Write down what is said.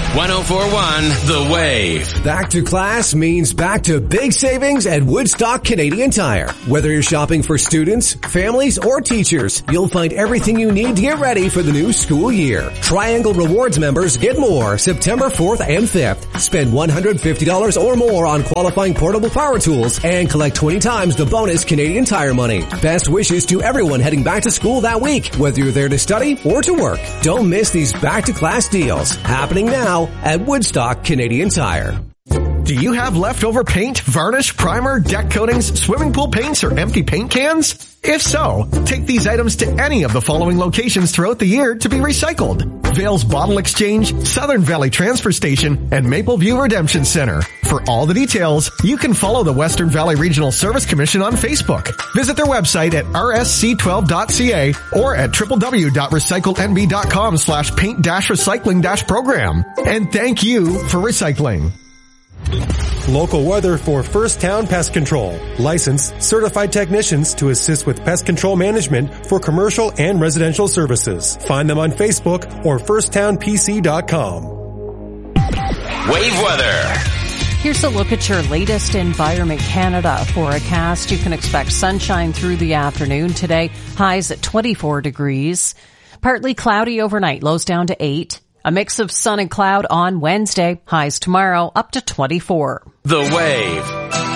104.1 The Wave. Back to class means back to big savings at Woodstock Canadian Tire. Whether you're shopping for students, families, or teachers, you'll find everything you need to get ready for the new school year. Triangle Rewards members get more September 4th and 5th. Spend $150 or more on qualifying portable power tools and collect 20 times the bonus Canadian Tire money. Best wishes to everyone heading back to school that week, whether you're there to study or to work. Don't miss these back to class deals happening now at Woodstock Canadian Tire. Do you have leftover paint, varnish, primer, deck coatings, swimming pool paints, or empty paint cans? If so, take these items to any of the following locations throughout the year to be recycled: Vale's Bottle Exchange, Southern Valley Transfer Station, and Maple View Redemption Center. For all the details, you can follow the Western Valley Regional Service Commission on Facebook. Visit their website at rsc12.ca or at www.recyclenb.com/paint-recycling-program. And thank you for recycling. Local weather for First Town Pest Control. Licensed, certified technicians to assist with pest control management for commercial and residential services. Find them on Facebook or firsttownpc.com. Wave weather. Here's a look at your latest Environment Canada forecast. You can expect sunshine through the afternoon today. Highs at 24 degrees. Partly cloudy overnight. Lows down to 8. A mix of sun and cloud on Wednesday. Highs tomorrow up to 24. The Wave.